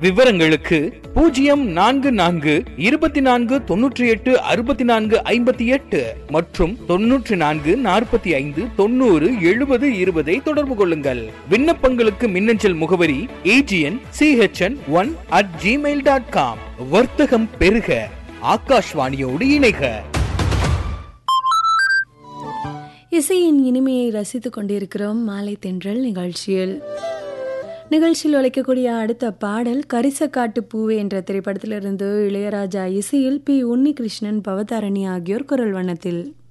விவரங்களுக்கு 0424986458 மற்றும் 9445907020 தொடர்பு கொள்ளுங்கள். விண்ணப்பங்களுக்கு மின்னஞ்சல் முகவரி agn.chn1@gmail.com. வர்த்தகம் பெருக, ஆகாஷ்வாணியோடு இணைக. இசையின் இனிமையை ரசித்துக் கொண்டிருக்கிறோம் மாலை தென்றல் நிகழ்ச்சியில் உழைக்கக்கூடிய அடுத்த பாடல் கரிசக்காட்டு பூவே என்ற திரைப்படத்திலிருந்து இளையராஜா இசையில் பி. உன்னிகிருஷ்ணன், பவதாரணி ஆகியோர் குரல் வண்ணத்தில்.